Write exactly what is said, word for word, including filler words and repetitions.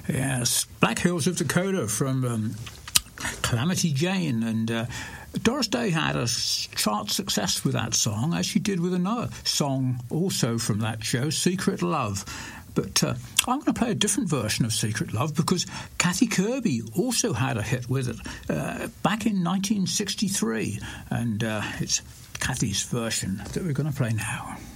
Yes, Black Hills of Dakota from um, Calamity Jane, and uh, Doris Day had a chart success with that song, as she did with another song also from that show, Secret Love. But uh, I'm going to play a different version of Secret Love because Kathy Kirby also had a hit with it uh, back in nineteen sixty-three, and uh, it's Kathy's version that we're going to play now.